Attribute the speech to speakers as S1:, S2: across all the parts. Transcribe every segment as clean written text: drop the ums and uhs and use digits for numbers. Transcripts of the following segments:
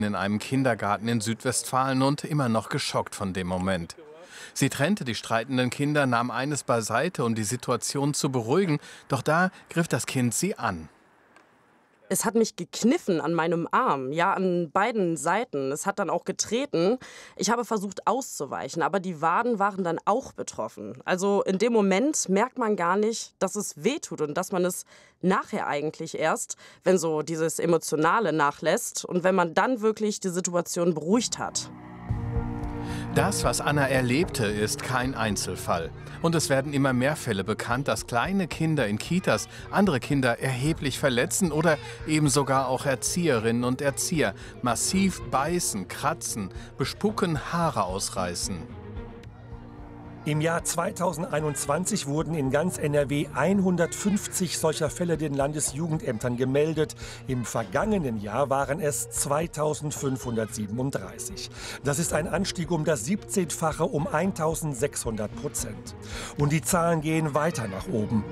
S1: in einem Kindergarten in Südwestfalen und immer noch geschockt von dem Moment. Sie trennte die streitenden Kinder, nahm eines beiseite, um die Situation zu beruhigen, doch da griff das Kind sie an.
S2: Es hat mich gekniffen an meinem Arm, ja, an beiden Seiten. Es hat dann auch getreten. Ich habe versucht auszuweichen, aber die Waden waren dann auch betroffen. Also in dem Moment merkt man gar nicht, dass es wehtut und dass man es nachher eigentlich erst, wenn so dieses Emotionale nachlässt und wenn man dann wirklich die Situation beruhigt hat.
S1: Das, was Anna erlebte, ist kein Einzelfall. Und es werden immer mehr Fälle bekannt, dass kleine Kinder in Kitas andere Kinder erheblich verletzen oder eben sogar auch Erzieherinnen und Erzieher massiv beißen, kratzen, bespucken, Haare ausreißen.
S3: Im Jahr 2021 wurden in ganz NRW 150 solcher Fälle den Landesjugendämtern gemeldet. Im vergangenen Jahr waren es 2537. Das ist ein Anstieg um das 17-fache, um 1600%. Und die Zahlen gehen weiter nach oben.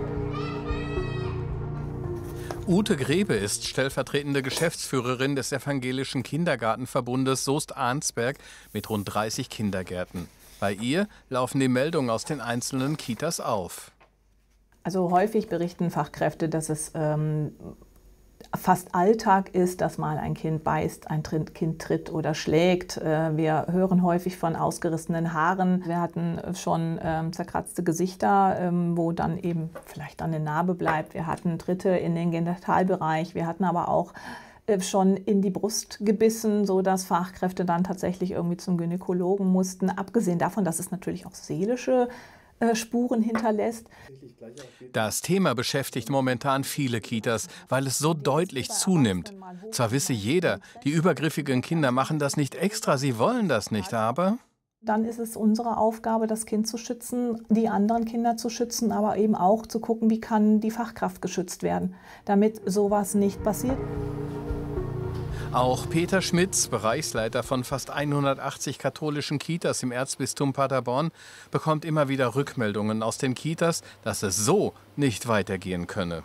S1: Ute Grebe ist stellvertretende Geschäftsführerin des Evangelischen Kindergartenverbundes Soest-Arnsberg mit rund 30 Kindergärten. Bei ihr laufen die Meldungen aus den einzelnen Kitas auf.
S4: Also häufig berichten Fachkräfte, dass es fast Alltag ist, dass mal ein Kind beißt, ein Kind tritt oder schlägt. Wir hören häufig von ausgerissenen Haaren. Wir hatten schon zerkratzte Gesichter, wo dann eben vielleicht eine Narbe bleibt. Wir hatten Tritte in den Genitalbereich. Wir hatten aber auch schon in die Brust gebissen, sodass Fachkräfte dann tatsächlich irgendwie zum Gynäkologen mussten. Abgesehen davon, dass es natürlich auch seelische Spuren hinterlässt.
S1: Das Thema beschäftigt momentan viele Kitas, weil es so deutlich zunimmt. Zwar wisse jeder, die übergriffigen Kinder machen das nicht extra, sie wollen das nicht, aber...
S4: Dann ist es unsere Aufgabe, das Kind zu schützen, die anderen Kinder zu schützen, aber eben auch zu gucken, wie kann die Fachkraft geschützt werden, damit sowas nicht passiert.
S1: Auch Peter Schmitz, Bereichsleiter von fast 180 katholischen Kitas im Erzbistum Paderborn, bekommt immer wieder Rückmeldungen aus den Kitas, dass es so nicht weitergehen könne.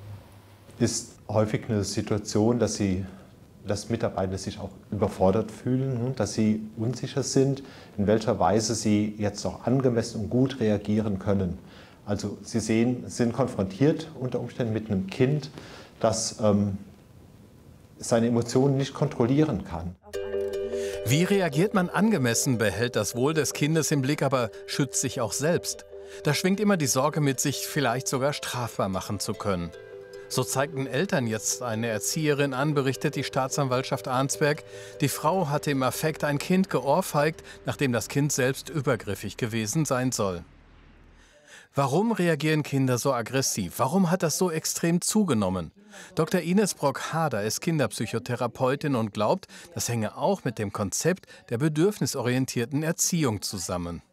S5: Ist häufig eine Situation, dass Mitarbeiter sich auch überfordert fühlen, dass sie unsicher sind, in welcher Weise sie jetzt auch angemessen und gut reagieren können. Also sie sind konfrontiert unter Umständen mit einem Kind, das seine Emotionen nicht kontrollieren kann.
S1: Wie reagiert man angemessen, behält das Wohl des Kindes im Blick, aber schützt sich auch selbst? Da schwingt immer die Sorge mit, sich vielleicht sogar strafbar machen zu können. So zeigten Eltern jetzt eine Erzieherin an, berichtet die Staatsanwaltschaft Arnsberg. Die Frau hatte im Affekt ein Kind geohrfeigt, nachdem das Kind selbst übergriffig gewesen sein soll. Warum reagieren Kinder so aggressiv? Warum hat das so extrem zugenommen? Dr. Ines Brock-Hader ist Kinderpsychotherapeutin und glaubt, das hänge auch mit dem Konzept der bedürfnisorientierten Erziehung zusammen.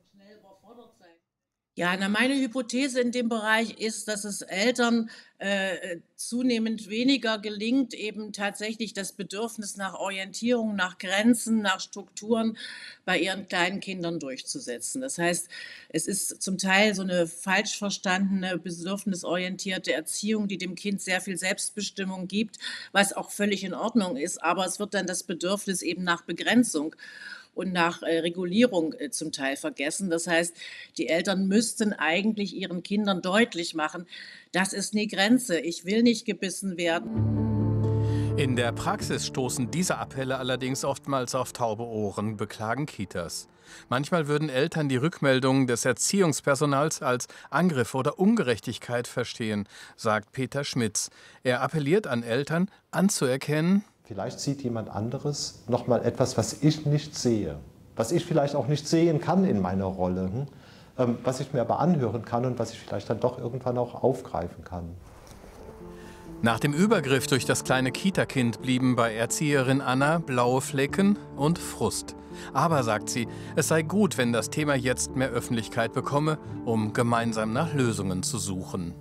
S6: Ja, meine Hypothese in dem Bereich ist, dass es Eltern zunehmend weniger gelingt, eben tatsächlich das Bedürfnis nach Orientierung, nach Grenzen, nach Strukturen bei ihren kleinen Kindern durchzusetzen. Das heißt, es ist zum Teil so eine falsch verstandene, bedürfnisorientierte Erziehung, die dem Kind sehr viel Selbstbestimmung gibt, was auch völlig in Ordnung ist, aber es wird dann das Bedürfnis eben nach Begrenzung und nach Regulierung zum Teil vergessen. Das heißt, die Eltern müssten eigentlich ihren Kindern deutlich machen, das ist eine Grenze, ich will nicht gebissen werden.
S1: In der Praxis stoßen diese Appelle allerdings oftmals auf taube Ohren, beklagen Kitas. Manchmal würden Eltern die Rückmeldungen des Erziehungspersonals als Angriff oder Ungerechtigkeit verstehen, sagt Peter Schmitz. Er appelliert an Eltern, anzuerkennen:
S5: Vielleicht sieht jemand anderes noch mal etwas, was ich nicht sehe, was ich vielleicht auch nicht sehen kann in meiner Rolle, was ich mir aber anhören kann und was ich vielleicht dann doch irgendwann auch aufgreifen kann.
S1: Nach dem Übergriff durch das kleine Kita-Kind blieben bei Erzieherin Anna blaue Flecken und Frust. Aber, sagt sie, es sei gut, wenn das Thema jetzt mehr Öffentlichkeit bekomme, um gemeinsam nach Lösungen zu suchen.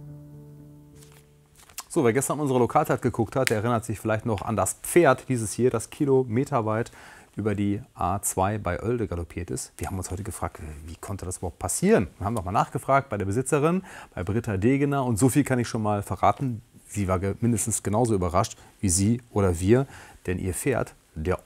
S7: So, wer gestern unsere Lokalzeit geguckt hat, der erinnert sich vielleicht noch an das Pferd, dieses hier, das kilometerweit über die A2 bei Oelde galoppiert ist. Wir haben uns heute gefragt, wie konnte das überhaupt passieren? Wir haben nochmal nachgefragt bei der Besitzerin, bei Britta Degener. Und so viel kann ich schon mal verraten. Sie war mindestens genauso überrascht wie Sie oder wir. Denn ihr Pferd, der